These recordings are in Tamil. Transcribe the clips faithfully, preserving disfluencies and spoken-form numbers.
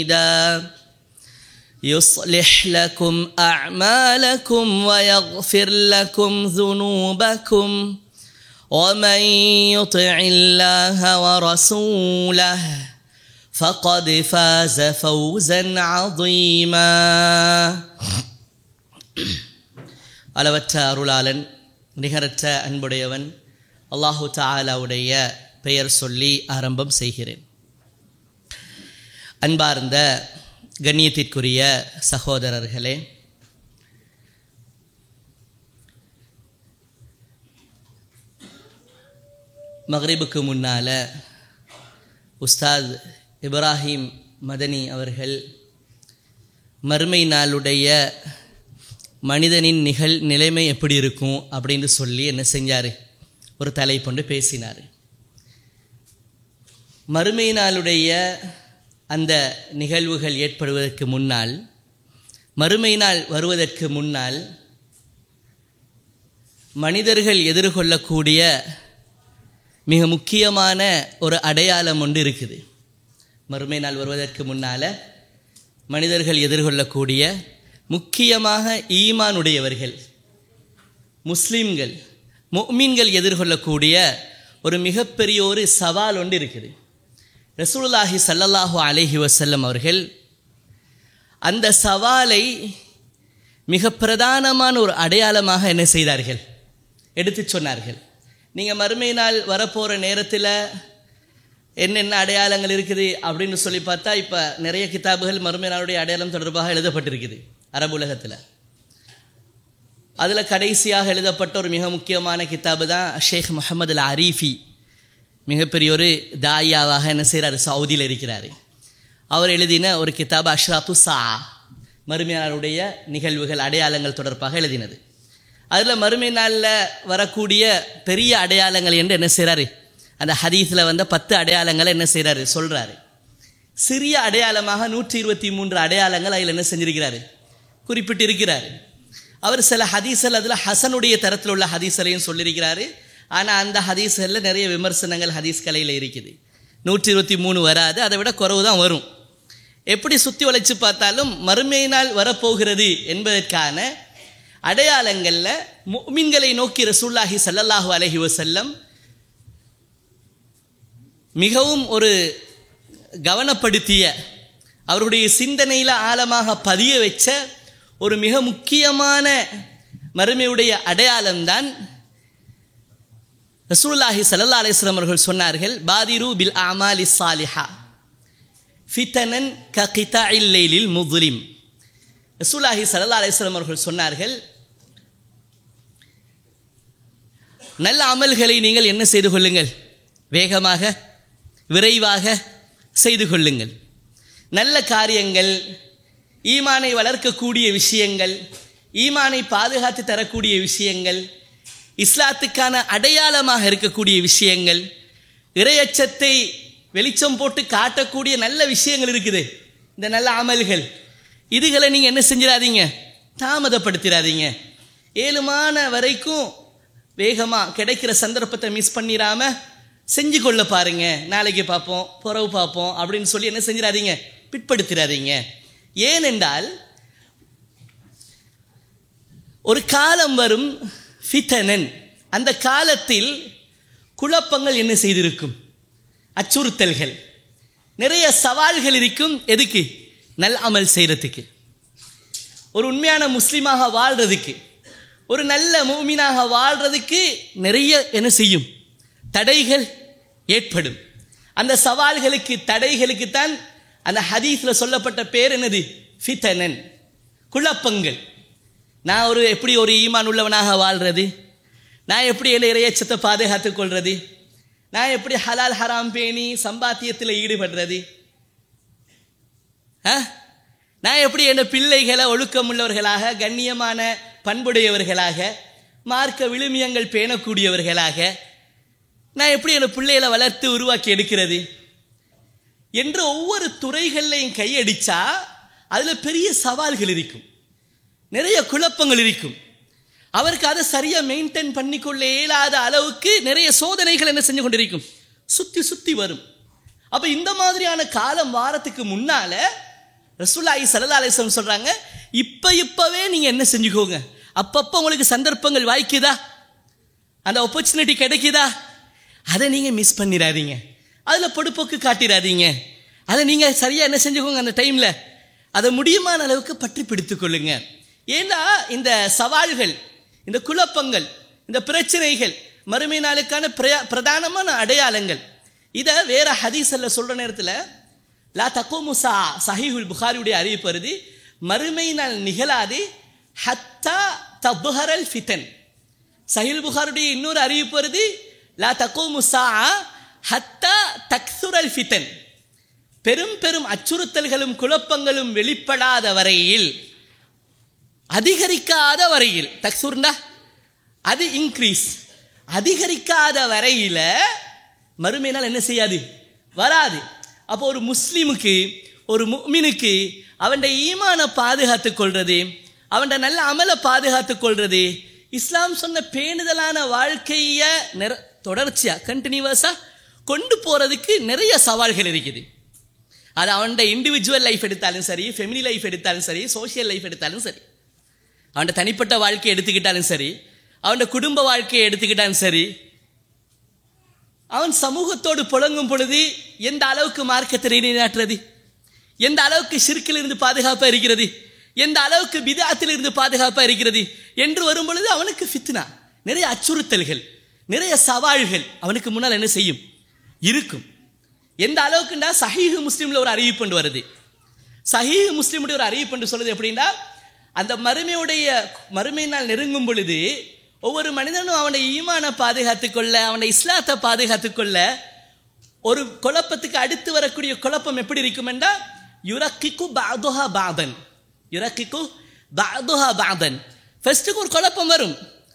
يصلح لكم أعمالكم ويغفر لكم ذنوبكم ومن يطع الله ورسوله فقد فاز فوزا عظيما. அளவற்ற அருளாளன் நிகரற்ற அன்புடையவன் அல்லாஹு தஆலாவுடைய பெயர் சொல்லி ஆரம்பம் செய்கிறேன். அன்பார்ந்த கண்ணியத்திற்குரிய சகோதரர்களே, மக்ரிபுக்கு முன்னால் உஸ்தாத் இப்ராஹிம் மதனி அவர்கள் மறுமை நாளுடைய மனிதனின் நிகழ் நிலைமை எப்படி இருக்கும் அப்படின்னு சொல்லி என்ன செஞ்சார், ஒரு தலைப்பொண்டு பேசினார். மறுமை நாளுடைய அந்த நிகழ்வுகள் ஏற்படுவதற்கு முன்னால், மறுமை நாள் வருவதற்கு முன்னால் மனிதர்கள் எதிர்கொள்ளக்கூடிய மிக முக்கியமான ஒரு அடையாளம் ஒன்று இருக்குது. மறுமை நாள் வருவதற்கு முன்னால் மனிதர்கள் எதிர்கொள்ளக்கூடிய, முக்கியமாக ஈமானுடையவர்கள் முஸ்லீம்கள் முஃமின்கள் எதிர்கொள்ளக்கூடிய ஒரு மிகப்பெரிய ஒரு சவால் ஒன்று இருக்குது. ரசூலுல்லாஹி ஸல்லல்லாஹு அலைஹி வஸல்லம் அவர்கள் அந்த சவாலை மிக பிரதானமான ஒரு அடையாளமாக என்ன செய்தார்கள், எடுத்து சொன்னார்கள். நீங்கள் மறுமை நாள் வரப்போகிற நேரத்தில் என்னென்ன அடையாளங்கள் இருக்குது அப்படின்னு சொல்லி பார்த்தா, இப்போ நிறைய கிதாபுகள் மறுமை நாளுடைய அடையாளம் தொடர்பாக எழுதப்பட்டிருக்குது அரபு உலகத்தில். அதில் கடைசியாக எழுதப்பட்ட ஒரு மிக முக்கியமான கிதாபு தான் ஷேக் முஹம்மது அல் அரீஃபி, மிகப்பெரிய ஒரு தாயாவாக என்ன செய்கிறார், சவுதியில் இருக்கிறார். அவர் எழுதின ஒரு கிதாபு அஷ்ராத்து சா, மறுமை நாளுடைய நிகழ்வுகள் அடையாளங்கள் தொடர்பாக எழுதினது. அதில் மறுமை நாளில் வரக்கூடிய பெரிய அடையாளங்கள் என்று என்ன செய்கிறாரு, அந்த ஹதீஸில் வந்த பத்து அடையாளங்களை என்ன செய்கிறாரு சொல்கிறாரு. சிறிய அடையாளமாக நூற்றி இருபத்தி மூன்று அடையாளங்கள் அதில் என்ன செஞ்சிருக்கிறாரு, குறிப்பிட்டு இருக்கிறார். அவர் சில ஹதீஸ்கள் அதில் ஹசனுடைய தரத்தில் உள்ள ஹதீஸ்களையும் சொல்லியிருக்கிறாரு. ஆனால் அந்த ஹதீஸ்களில் நிறைய விமர்சனங்கள் ஹதீஸ் கலையில் இருக்குது. நூற்றி இருபத்தி மூணு வராது, அதை விட குறவு தான் வரும். எப்படி சுற்றி வளைச்சு பார்த்தாலும் மறுமை நாள் வரப்போகிறது என்பதற்கான அடையாளங்களில் முஃமின்களை நோக்கி ரசூலுல்லாஹி ஸல்லல்லாஹு அலைஹி வஸல்லம் மிகவும் ஒரு கவனப்படுத்திய, அவருடைய சிந்தனையில் ஆழமாக பதிய வச்ச ஒரு மிக முக்கியமான மறுமையுடைய அடையாளம்தான் ரசூலுல்லாஹி ஸல்லல்லாஹு அலைஹி வஸல்லம் அவர்கள் சொன்னார்கள், பாதிரு பில் அமாலி ஸாலிஹா ஃபிதனன் ககிதாஇல் லைலில் முظ்லிம். ரசூலுல்லாஹி ஸல்லல்லாஹு அலைஹி வஸல்லம் அவர்கள் சொன்னார்கள், நல்ல அமல்களை நீங்கள் என்ன செய்து கொள்ளுங்கள், வேகமாக விரைவாக செய்து கொள்ளுங்கள். நல்ல காரியங்கள், ஈமானை வளர்க்கக்கூடிய விஷயங்கள், ஈமானை பாதுகாத்து தரக்கூடிய விஷயங்கள், இஸ்லாத்துக்கான அடையாளமாக இருக்கக்கூடிய விஷயங்கள், இறையச்சத்தை வெளிச்சம் போட்டு காட்டக்கூடிய நல்ல விஷயங்கள் இருக்குது. இந்த நல்ல அமல்கள், இதுகளை நீங்கள் என்ன செஞ்சிடாதீங்க, தாமதப்படுத்திடாதீங்க. ஏழுமான வரைக்கும் வேகமாக கிடைக்கிற சந்தர்ப்பத்தை மிஸ் பண்ணிடாம செஞ்சு கொள்ள பாருங்க. நாளைக்கு பார்ப்போம், புறவு பார்ப்போம் அப்படின்னு சொல்லி என்ன செஞ்சிடாதீங்க, பிற்படுத்திடாதீங்க. ஏனென்றால் ஒரு காலம் வரும், ஃபிதனன், அந்த காலத்தில் குழப்பங்கள் என்ன செய்திருக்கும், அச்சுறுத்தல்கள், நிறைய சவால்கள் இருக்கும். எதுக்கு? நல் அமல் செய்கிறதுக்கு, ஒரு உண்மையான முஸ்லீமாக வாழ்றதுக்கு, ஒரு நல்ல முஃமினாக வாழ்றதுக்கு நிறைய என்ன செய்யும், தடைகள் ஏற்படும். அந்த சவால்களுக்கு, தடைகளுக்கு தான் அந்த ஹதீஸில் சொல்லப்பட்ட பேர் என்னது, ஃபிதனன், குழப்பங்கள். நான் ஒரு எப்படி ஒரு ஈமான் உள்ளவனாக வாழ்றது, நான் எப்படி என் இறையச்சத்தை பாதுகாத்துக் கொள்வது, நான் எப்படி ஹலால் ஹராம் பேணி சம்பாத்தியத்தில் ஈடுபடுறது, நான் எப்படி என் பிள்ளைகளை ஒழுக்கமுள்ளவர்களாக, கண்ணியமான பண்புடையவர்களாக, மார்க்க விழுமியங்கள் பேணக்கூடியவர்களாக நான் எப்படி என் பிள்ளைகளை வளர்த்து உருவாக்கி எடுக்கிறது என்று ஒவ்வொரு துறைகள்லையும் கையடிச்சா அதில் பெரிய சவால்கள் இருக்கும், நிறைய குழப்பங்கள் இருக்கும். அவருக்கு அதை சரியாக மெயின்டைன் பண்ணிக்கொள்ள இயலாத அளவுக்கு நிறைய சோதனைகள் என்ன செஞ்சு கொண்டிருக்கும், சுற்றி சுற்றி வரும். அப்போ இந்த மாதிரியான காலம் வாரத்துக்கு முன்னால் ரசூலுல்லாஹி ஸல்லல்லாஹு அலைஹி வஸல்லம் சொல்றாங்க, இப்ப இப்பவே நீங்க என்ன செஞ்சுக்கோங்க, அப்பப்போ உங்களுக்கு சந்தர்ப்பங்கள் வாய்க்குதா, அந்த ஆப்பர்ச்சுனிட்டி கிடைக்குதா, அதை நீங்க மிஸ் பண்ணிடாதீங்க, அதுல பொடுப்போக்கு காட்டிடாதீங்க, அதை நீங்க சரியா என்ன செஞ்சுக்கோங்க, அந்த டைம்ல அதை முடியுமான அளவுக்கு பற்றி பிடித்துக் கொள்ளுங்க. ஏன்னா இந்த சவால்கள், இந்த குழப்பங்கள், இந்த பிரச்சனைகள் மறுமை நாளுக்கான பிரதானமான அடையாளங்கள். இதை வேற ஹதீஸ்ல சொல்ற நேரத்தில் லா தக்கூமு ஸா, ஸஹீஹுல் புகாரியுடைய அறிவிப்பு வருது, மறுமை நாள் நிகழாது ஹத்தா தப்ஹரல் ஃபிதன். ஸஹீஹுல் புகாரியுடைய இன்னொரு அறிவிப்பு வருது, லா தக்கூமு ஸா ஹத்தா தக்ஸுரல் ஃபிதன். பெரும் பெரும் அச்சுறுத்தல்களும் குழப்பங்களும் வெளிப்படாத வரையில், அதிகரிக்காத வரையில், தக்ஸுர்னா அது இன்க்ரீஸ், அதிகரிக்காத வரையில மறுமை நாள் என்ன செய்யாது, வராது. அப்போ ஒரு முஸ்லிமுக்கு, ஒரு முஃமினுக்கு அவன் ஈமானை பாதுகாத்துக் கொள்றது, அவன் நல்ல அமலை பாதுகாத்துக் கொள்றது, இஸ்லாம் சொன்ன பேணுதலான வாழ்க்கைய தொடர்ச்சியா கண்டினியூவஸா கொண்டு போறதுக்கு நிறைய சவால்கள் இருக்குது. அது அவன் இண்டிவிஜுவல் லைஃப் எடுத்தாலும் சரி, ஃபெமிலி லைஃப் எடுத்தாலும் சரி, சோசியல் லைஃப் எடுத்தாலும் சரி, அவன் தனிப்பட்ட வாழ்க்கையை எடுத்துக்கிட்டாலும் சரி, அவன் குடும்ப வாழ்க்கையை எடுத்துக்கிட்டாலும் சரி, அவன் சமூகத்தோடு புழங்கும் பொழுது எந்த அளவுக்கு மார்க்கத்தை நிலைநாட்டுறது, எந்த அளவுக்கு ஷிர்கில் இருந்து பாதுகாப்பா இருக்கிறது, எந்த அளவுக்கு பித்அத்தில் இருந்து பாதுகாப்பா இருக்கிறது என்று வரும் பொழுது அவனுக்கு ஃபித்னா, நிறைய அச்சுறுத்தல்கள், நிறைய சவால்கள் அவனுக்கு முன்னால் என்ன செய்யும், இருக்கும். எந்த அளவுக்குண்டா சஹீஹ் முஸ்லிம்ல ஒரு அறிவிப்பு வருது. சஹீஹ் முஸ்லிமுடைய ஒரு அறிவிப்பு சொல்றது எப்படின்னா, அந்த மறுமையுடைய மறுமை நாள் நெருங்கும் பொழுது ஒவ்வொரு மனிதனும் அவனுடைய ஈமானை பாதுகாத்துக் கொள்ள, அவனுடைய இஸ்லாத்தை பாதுகாத்துக் கொள்ள, ஒரு குழப்பத்துக்கு அடுத்து வரக்கூடிய குழப்பம் எப்படி இருக்கும் என்றால், யுரக்கிக்கு பஅதுஹா பஅதன், யுரக்கிக்கு பஅதுஹா பஅதன். ஃபர்ஸ்ட்டுக்கு ஒரு குழப்பம் வரும்,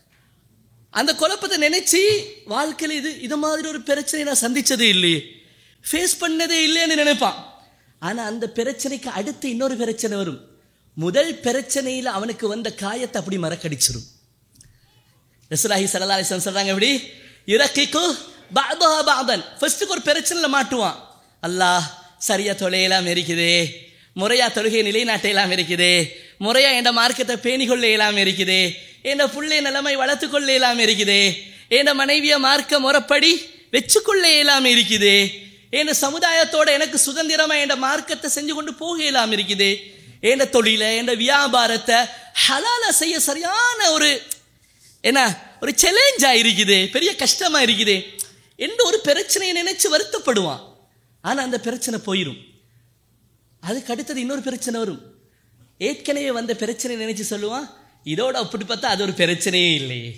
அந்த குழப்பத்தை நினைச்சு வாழ்க்கையில் இது இது மாதிரி ஒரு பிரச்சனை நான் சந்திச்சதே இல்லையே, ஃபேஸ் பண்ணதே இல்லைன்னு நினைப்பான். ஆனா அந்த பிரச்சனைக்கு அடுத்து இன்னொரு பிரச்சனை வரும். முதல் பிரச்சனையில் அவனுக்கு வந்த காயத்தை அப்படி மறக்கடிச்சிடும். ரசூலுல்லாஹி ஸல்லல்லாஹு அலைஹி வஸல்லம் சொல்றாங்க, எப்படி யுரக்கிக்கு பஅதுஹா பஅதன். ஃபர்ஸ்ட்டுக்கு ஒரு பிரச்சனையில் மாட்டுவான், அல்லாஹ் சரியா தொலையெல்லாம் இருக்குது, முறையா தொழுகை நிலைநாட்டையெல்லாம் இருக்குது, முறையா என்ற மார்க்கத்தை பேணிக்கொள்ள இயலாம இருக்குது, என்ற புள்ளை நிலைமை வளர்த்து கொள்ள இயலாம இருக்குது, என்ற மனைவிய மார்க்க முறைப்படி வச்சுக்கொள்ள இயலாம இருக்குது, என்ற சமுதாயத்தோட எனக்கு சுதந்திரமா என்ற மார்க்கத்தை செஞ்சு கொண்டு போக இயலாம இருக்குது, என்ற தொழில என்ற வியாபாரத்தை ஹலால செய்ய சரியான ஒரு என்ன ஒரு சேலஞ்சா இருக்குது, பெரிய கஷ்டமா இருக்குது என்று ஒரு பிரச்சனையை நினைச்சு வருத்தப்படுவான். ஆனா அந்த பிரச்சனை போயிடும். அதுக்கு அடுத்தது இன்னொரு பிரச்சனை வரும். ஏற்கனவே வந்த பிரச்சனை நினைச்சு சொல்லுவான், இதோட ஒப்பிட்டு பார்த்தா அது ஒரு பிரச்சனையே இல்லையே,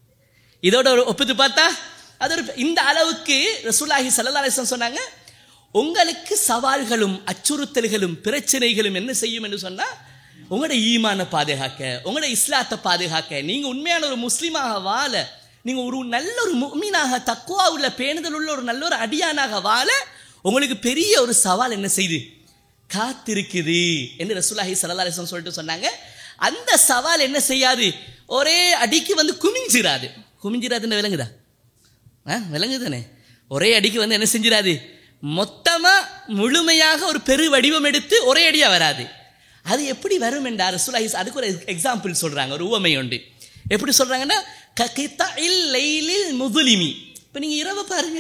இதோட ஒப்பிட்டு பார்த்தா அது ஒரு. இந்த அளவுக்கு ரசூலுல்லாஹி ஸல்லல்லாஹு அலைஹி வஸல்லம் சொன்னாங்க, உங்களுக்கு சவால்களும் அச்சுறுத்தல்களும் பிரச்சனைகளும் என்ன செய்யும் என்று சொன்னா, உங்களோட ஈமானை பாதுகாக்க, உங்களோட இஸ்லாத்தை பாதுகாக்க, நீங்க உண்மையான ஒரு முஸ்லீமாக வாழ, நீங்க ஒரு நல்ல ஒரு முஃமினாக, தக்வா உள்ள பேணுதல் உள்ள ஒரு நல்ல ஒரு அடியானாக வாழ உங்களுக்கு பெரிய ஒரு சவால் என்ன செய்து காத்திருக்குது என்று ரசூலுல்லாஹி ஸல்லல்லாஹு அலைஹி வஸல்லம் சொல்லிட்டு சொன்னாங்க. அந்த சவால் என்ன செய்யாது, ஒரே அடிக்கு வந்து குமிஞ்சிராது. குமிஞ்சிராதுன்னு விளங்குதா? விளங்குதானே? ஒரே அடிக்கு வந்து என்ன செஞ்சிடாது, மொத்தமா முழுமையாக ஒரு பெரு வடிவம் எடுத்து ஒரே அடியா வராது. அது எப்படி வரும் என்றார் ரசூலுல்லாஹி, அதுக்கு ஒரு எக்ஸாம்பிள் சொல்றாங்க, ஒரு உவமை உண்டு. எப்படி சொல்றாங்கன்னா, ககிதஇல் லைலில் முதுலிமி. இப்போ நீங்க இரவு பாருங்க,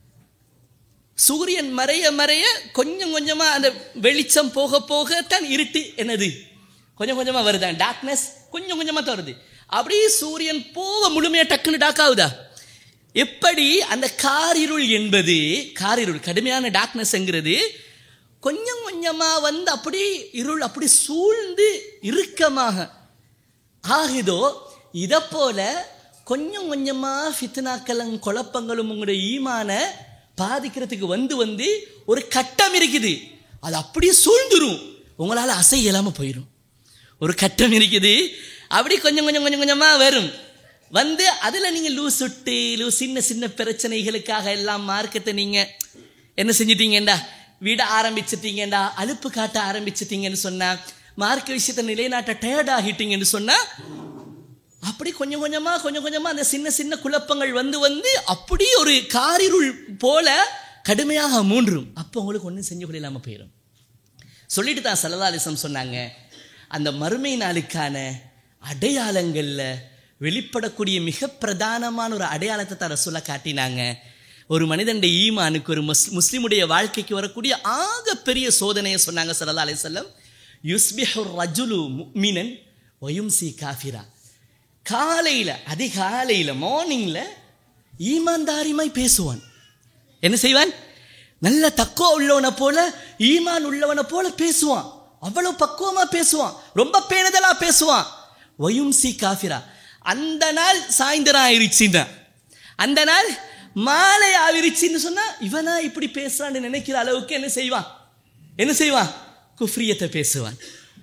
சூரியன் மறைய மறைய கொஞ்சம் கொஞ்சமா அந்த வெளிச்சம் போக போக தான் இருட்டு என்னது கொஞ்சம் கொஞ்சமா வருதான், டார்க்னஸ் கொஞ்சம் கொஞ்சமா தான் வருது. அப்படியே சூரியன் போக முழுமையா டக்குன்னு டாக் ஆகுதா? எப்படி அந்த காரிருள் என்பது, காரிருள் கடுமையான டார்க்னஸ்ங்கிறது கொஞ்சம் கொஞ்சமா வந்து அப்படி இருள் அப்படி சூழ்ந்து இறுக்கமாக ஆகுதோ, இதை போல கொஞ்சம் கொஞ்சமா ஃபித்னாக்களும் குழப்பங்களும் உங்களுடைய ஈமான பாதிக்கிறதுக்கு வந்து வந்து ஒரு கட்டம் இருக்குது, அது அப்படியே சூழ்ந்துரும், உங்களால் அசை இல்லாம போயிடும். ஒரு கட்டம் இருக்குது, அப்படி கொஞ்சம் கொஞ்சம் கொஞ்சம் கொஞ்சமா வரும் வந்து, அதுல நீங்க லூஸ் விட்டு லூஸ் சின்ன சின்ன பிரச்சனைகளுக்காக எல்லாம் மார்க்கத்தை நீங்க என்ன செஞ்சிட்டீங்கடா, விட ஆரம்பிச்சிட்டீங்கடா, அலுப்பு காட்ட ஆரம்பிச்சிட்டீங்கன்னு சொன்னா, மார்க்க விஷயத்தை நிலைநாட்ட டயர்ட் ஆகிட்டீங்கன்னு சொன்னா, அப்படி கொஞ்சம் கொஞ்சமா கொஞ்சம் கொஞ்சமா அந்த சின்ன சின்ன குழப்பங்கள் வந்து வந்து அப்படி ஒரு காரிருள் போல கடுமையாக மூன்றும். அப்போ உங்களுக்கு ஒன்றும் செஞ்சு கொள்ள இல்லாம போயிடும். சொல்லிட்டு தான் ஸல்லல்லாஹு அலைஹி வஸல்லம் சொன்னாங்க, அந்த மறுமை நாளுக்கான அடையாளங்களில் வெளிப்படக்கூடிய மிக பிரதானமான ஒரு அடையாளத்தை தான் ரசூலா காட்டினாங்க. ஒரு மனிதனுடைய ஈமானுக்கு, ஒரு முஸ் முஸ்லிமுடைய வாழ்க்கைக்கு வரக்கூடிய ஆக பெரிய சோதனையை சொன்னாங்க ஸல்லல்லாஹு அலைஹி வஸல்லம். யுஸ்பிஹு ரஜுலு முஃமினன் வயும்சி காஃபிரா. காலையில், அதிகாலையில், மார்னிங்கில் ஈமான்தாரிமாய் பேசுவான். என்ன செய்வான்? நல்ல தக்குவா உள்ளவனை போல, ஈமான் உள்ளவனை போல பேசுவான். அவ்வளவு பக்குவமா பேசுவான், ரொம்ப பேணுதலா பேசுவான். வயும்சி காஃபிரா. அந்த நாள் சாயந்தரம் ஆயிருச்சுன்னா, அந்த நாள் மாலை ஆவிருச்சுன்னு சொன்னா, இவனா இப்படி பேசுறான்னு நினைக்கிற அளவுக்கு என்ன செய்வான்? என்ன செய்வான்? குஃப்ரியத்தை பேசுவான்.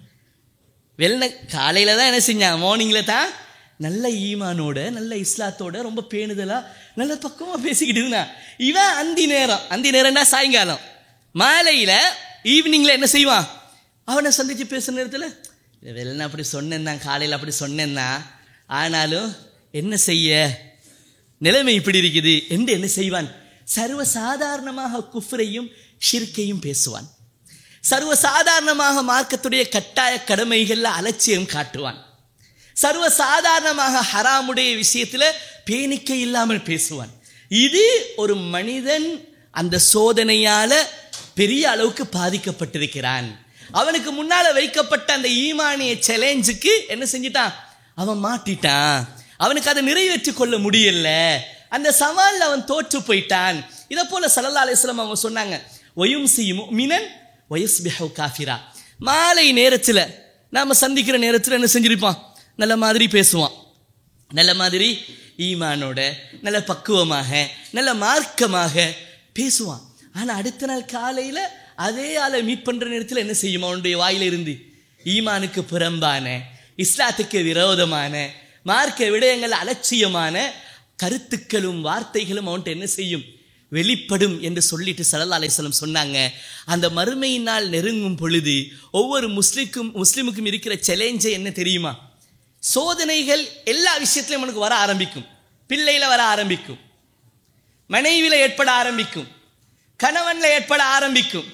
வெள்ள காலையில தான் என்ன செஞ்சான்? மார்னிங்ல தான் நல்ல ஈமானோட, நல்ல இஸ்லாத்தோட, ரொம்ப பேணுதலா, நல்ல பக்குவமா பேசிக்கிட்டு இருந்தான். இவன் அந்தி நேரம், அந்தி நேரம்னா சாயங்காலம், மாலையில, ஈவினிங்ல என்ன செய்வான்? அவனை சந்திச்சு பேசுற நேரத்தில், வெள்ளன அப்படி சொன்னேன் தான், காலையில் அப்படி சொன்னேன் தான், ஆனாலும் என்ன செய்ய, நிலைமை இப்படி இருக்குது என்று என்ன செய்வான்? சர்வ சாதாரணமாக குஃப்ரையும் ஷிர்கையும் பேசுவான். சர்வ சாதாரணமாக மார்க்கத்துடைய கட்டாய கடமைகள்ல அலட்சியம் காட்டுவான். சர்வ சாதாரணமாக ஹராமுடைய விஷயத்தில் பேணிக்கை இல்லாமல் பேசுவான். இது ஒரு மனிதன் அந்த சோதனையால பெரிய அளவுக்கு பாதிக்கப்பட்டிருக்கிறான். அவனுக்கு முன்னால வைக்கப்பட்ட அந்த ஈமானிய சேலஞ்சுக்கு என்ன செஞ்சிட்டான்? அவன் மாட்டிட்டான். அவனுக்கு அதை நிறைவேற்றி கொள்ள முடியல. அந்த சவால் அவன் தோற்று போயிட்டான். இதை போல ஸல்லல்லாஹு அலைஹி வஸல்லம் அவங்க சொன்னாங்க, வயும்சி முஃமினன் வயஸ்பிஹு காஃபிரா. மாலை நேரத்தில் நாம சந்திக்கிற நேரத்தில் என்ன செஞ்சிருப்பான்? நல்ல மாதிரி பேசுவான், நல்ல மாதிரி ஈமானோட, நல்ல பக்குவமாக, நல்ல மார்க்கமாக பேசுவான். ஆனால் அடுத்த நாள் காலையில் அதே ஆளை மீட் பண்ற நேரத்தில் என்ன செய்யும்? அவனுடைய வாயில இருந்து ஈமானுக்கு புறம்பான, இஸ்லாத்துக்கு விரோதமான, மார்க்க விடயங்கள் அலட்சியமான கருத்துக்களும் வார்த்தைகளும் அவன்கிட்ட என்ன செய்யும்? வெளிப்படும் என்று சொல்லிட்டு ஸல்லல்லாஹு அலைஹி வஸல்லம் சொன்னாங்க. அந்த மறுமையினால் நெருங்கும் பொழுது ஒவ்வொரு முஸ்லிக்கும் முஸ்லிமுக்கும் இருக்கிற சேலஞ்சே என்ன தெரியுமா? சோதனைகள் எல்லா விஷயத்திலும் அவனுக்கு வர ஆரம்பிக்கும். பிள்ளையில வர ஆரம்பிக்கும், மனைவியில ஏற்பட ஆரம்பிக்கும், கணவன்ல ஏற்பட ஆரம்பிக்கும்,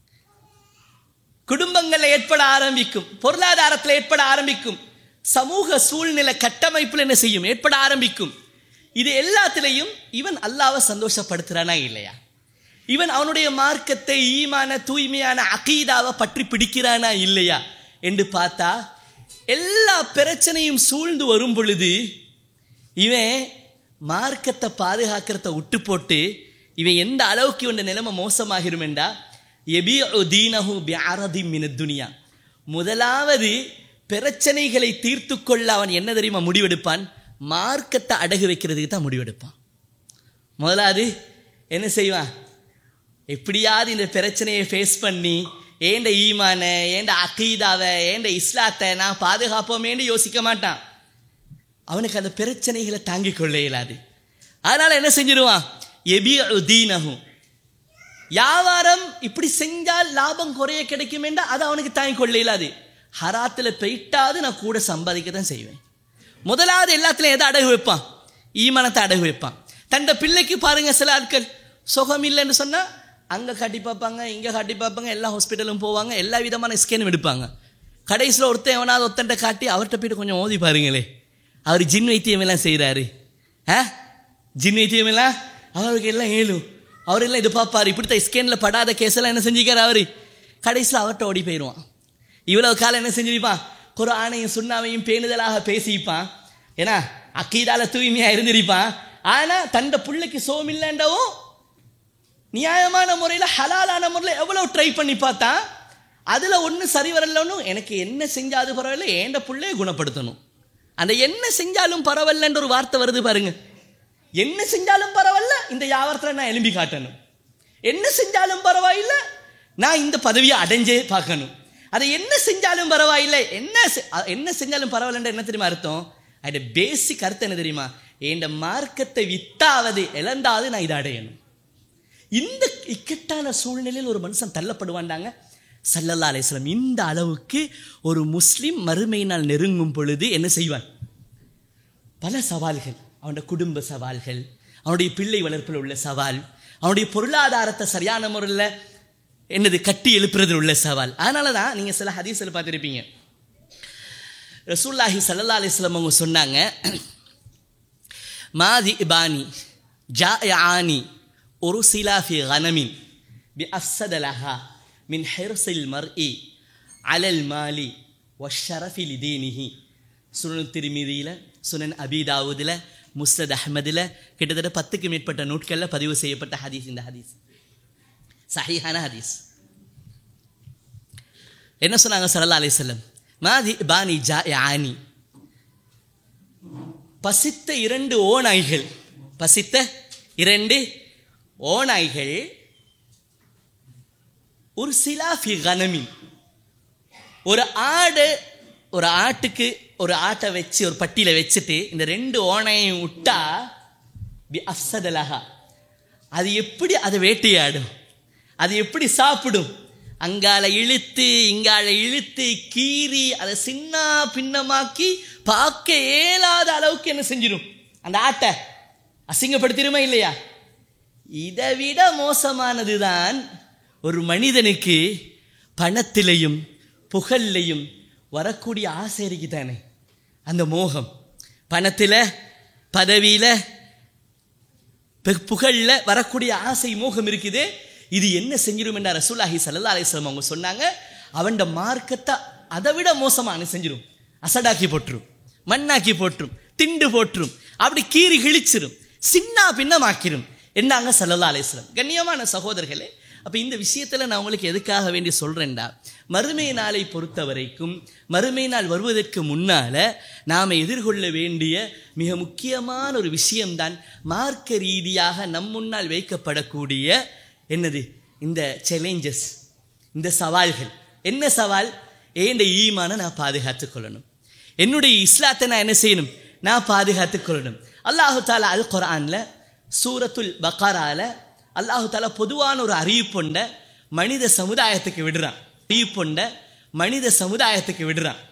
குடும்பங்கள்ல ஏற்பட ஆரம்பிக்கும், பொருளாதாரத்தில் ஏற்பட ஆரம்பிக்கும், சமூக சூழ்நிலை கட்டமைப்பில் என்ன செய்யும்? ஏற்பட ஆரம்பிக்கும். இது எல்லாத்திலையும் இவன் அல்லாஹ்வை சந்தோஷப்படுத்துறானா இல்லையா? இவன் அவனுடைய மார்க்கத்தை, ஈமான, தூய்மையான அகீதாவை பற்றி பிடிக்கிறானா இல்லையா என்று பார்த்தா, எல்லா பிரச்சனையும் சூழ்ந்து வரும் பொழுது இவன் மார்க்கத்தை பாதுகாக்கிறத விட்டு போட்டு இவன் எந்த அளவுக்கு இவன் நிலைமை மோசமாகிரும் என்றா, யபீஉ தீனஹு பிஅரதி மினத் துனியா. முதலாவது பிரச்சனைகளை தீர்த்து கொள்ள அவன் என்ன தெரியுமா முடிவெடுப்பான்? மார்க்கத்தை அடகு வைக்கிறதுக்கு தான் முடிவெடுப்பான். முதலாவது என்ன செய்வான்? எப்படியாவது இந்த பிரச்சனையை ஃபேஸ் பண்ணி ஏண்ட ஈமான, ஏண்ட அகீதாவை, ஏண்ட இஸ்லாத்தை நான் பாதுகாப்போமேன்னு யோசிக்க மாட்டான். அவனுக்கு அந்த பிரச்சனைகளை தாங்கிக் கொள்ள இயலாது. அதனால என்ன செஞ்சிருவான்? யபீஉ தீனஹு. வியாபாரம் இப்படி செஞ்சால் லாபம் குறைய கிடைக்கும் என்றா அதை அவனுக்கு தாங்கிக் கொள்ள இயலாது. ஹராத்தில் போயிட்டாவது நான் கூட சம்பாதிக்க தான் செய்வேன். முதலாவது எல்லாத்துலையும் எதை அடகு வைப்பான்? ஈமானத்தை அடகு வைப்பான். தண்ட பிள்ளைக்கு பாருங்க, சில ஆட்கள் சுகம் இல்லைன்னு சொன்னா அங்கே காட்டி பார்ப்பாங்க, இங்கே காட்டி பார்ப்பாங்க, எல்லா ஹாஸ்பிட்டலும் போவாங்க, எல்லா விதமான ஸ்கேனும் எடுப்பாங்க. கடைசியில் ஒருத்தன் எவனாவது ஒருத்தன்ட்ட காட்டி அவர்கிட்ட போய்ட்டு கொஞ்சம் ஓதி பாருங்களே, அவர் ஜின் வைத்தியம் எல்லாம் செய்கிறாரு. ஆ ஜின் வைத்தியம் எல்லாம் அவருக்கு எல்லாம் ஏழும், அவரெல்லாம் இது பார்ப்பார். இப்படித்தான் ஸ்கேனில் படாத கேஸெல்லாம் என்ன செஞ்சுக்கார் அவர். கடைசியில் அவர்கிட்ட ஓடி போயிடுவான். இவ்வளவு காலம் என்ன செஞ்சிருப்பான்? குர்ஆனையும் சுன்னாவையும் பேணுதலாக பேசிப்பான். ஏன்னா அக்கீதால தூய்மையாக இருந்திருப்பான். ஆனால் தண்ட பிள்ளைக்கு சோமில்லைண்டவும் நியாயமான முறையில், ஹலாலான முறையில் எவ்வளவு ட்ரை பண்ணி பார்த்தா அதில் ஒன்றும் சரி வரலன்னு, எனக்கு என்ன செஞ்சாது பரவாயில்ல, ஏண்ட பிள்ளையை குணப்படுத்தணும். அந்த என்ன செஞ்சாலும் பரவாயில்லன்ற ஒரு வார்த்தை வருது பாருங்க. என்ன செஞ்சாலும் பரவாயில்ல, இந்த வியாபாரத்தில் நான் எலும்பி காட்டணும். என்ன செஞ்சாலும் பரவாயில்ல, நான் இந்த பதவியை அடைஞ்சே பார்க்கணும். அதை என்ன செஞ்சாலும் பரவாயில்லை, என்ன என்ன செஞ்சாலும் பரவாயில்லன்ற என்ன தெரியுமா அர்த்தம்? அதோட பேசிக் அர்த்தம் என்ன தெரியுமா? என் மார்க்கத்தை வித்தாவது இழந்தாவது நான் இதை அடையணும். இந்த இக்கட்டான சூழ்நிலையில் ஒரு மனுஷன் தள்ளப்படுவான்டாங்க. ஸல்லல்லாஹு அலைஹி வஸல்லம் இந்த அளவுக்கு ஒரு முஸ்லிம் மறுமையினால் நெருங்கும் பொழுது என்ன செய்வான்? பல சவால்கள், அவனுடைய குடும்ப சவால்கள், அவனுடைய பிள்ளை வளர்ப்பில் உள்ள சவால், அவனுடைய பொருளாதாரத்தை சரியான முறையில் என்னது கட்டி எழுப்புறது உள்ள சவால். அதனால தான் நீங்கள் சில ஹதீஸில் பார்த்துருப்பீங்க, ரசூலுல்லாஹி ஸல்லல்லாஹு அலைஹி வஸல்லம் அவங்க சொன்னாங்க, மாதி இபானி ஜாயானி ஒரு சிலாஃபி கனமின் பி அஃசதலஹா மின் ஹிர்ஸில் மர்இ அலல் மாலி வஷ்ஷரஃபி லிதீனிஹி. சுனன் திர்மிதியில், சுனன் அபீ தாவூதில், முஸ்னத் அஹ்மதில் கிட்டத்தட்ட பத்துக்கு மேற்பட்ட நூட்களில் பதிவு செய்யப்பட்ட ஹதீஸ். இந்த ஹதீஸ் சஹீஹான ஹதீஸ். என்ன சொன்னாங்க ஸல்லல்லாஹு அலைஹி வஸல்லம்? மாதி பானி ஜாயானி, பசித்த இரண்டு ஓநாய்கள், பசித்த இரண்டு ஓநாய்கள் ஒரு சிலாஃபி கனமின், ஒரு ஆடு, ஒரு ஆட்டுக்கு ஒரு ஆட்டை வச்சு ஒரு பட்டியல வச்சுட்டு இந்த ரெண்டு ஓனையும் விட்டா பி அஃசதலஹா, அது எப்படி அதை வேட்டையாடும், அது எப்படி சாப்பிடும், அங்கால இழுத்து இங்கால இழுத்து கீறி அதை சின்ன பின்னமாக்கி பார்க்க இயலாத அளவுக்கு என்ன செஞ்சிடும், அந்த ஆட்டை அசிங்கப்படுத்திடுமா இல்லையா? இதை விட மோசமானதுதான் ஒரு மனிதனுக்கு பணத்திலையும் புகழ்லையும் வரக்கூடிய ஆசை இருக்குதானே, அந்த மோகம். பணத்தில், பதவியில், புகழில் வரக்கூடிய ஆசை மோகம் இருக்குது. இது என்ன செஞ்சிடும் என்ற ரசூலுல்லாஹி ஸல்லல்லாஹு அலைஹி வஸல்லம் அவங்க சொன்னாங்க, அவன் மார்க்கத்தை அதை விட மோசமான செஞ்சிடும், அசடாக்கி போட்டுரும், மண்ணாக்கி போட்டுரும், திண்டு போட்டுரும், அப்படி கீறி கிழிச்சிரும், சின்ன பின்னமாக்கிரும் என்னாங்க ஸல்லல்லாஹு அலைஹி வஸல்லம். கண்ணியமான சகோதரர்களே, அப்போ இந்த விஷயத்தில் நான் உங்களுக்கு எதுக்காக வேண்டி சொல்கிறேன்டா, மறுமை நாளை பொறுத்த வரைக்கும், மறுமை நாள் வருவதற்கு முன்னால் நாம் எதிர்கொள்ள வேண்டிய மிக முக்கியமான ஒரு விஷயம்தான் மார்க்க ரீதியாக நம் முன்னால் வைக்கப்படக்கூடிய என்னது இந்த சேலஞ்சஸ், இந்த சவால்கள். என்ன சவால்? ஏண்ட ஈமானை நான் பாதுகாத்து கொள்ளணும், என்னுடைய இஸ்லாத்தை நான் என்ன செய்யணும், நான் பாதுகாத்து கொள்ளணும். அல்லாஹு தாலா அல் குர்ஆனில் சூரத்துல் பக்ரால அல்லாஹு தாலா பொதுவான ஒரு அறிவிப்பொண்ட மனித சமுதாயத்துக்கு விடுறான், அறிவிப்பொண்ட மனித சமுதாயத்துக்கு விடுறான்.